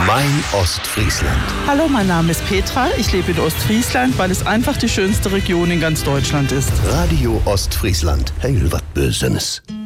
Mein Ostfriesland. Hallo, mein Name ist Petra. Ich lebe in Ostfriesland, weil es einfach die schönste Region in ganz Deutschland ist. Radio Ostfriesland. Heil wat Bösenes.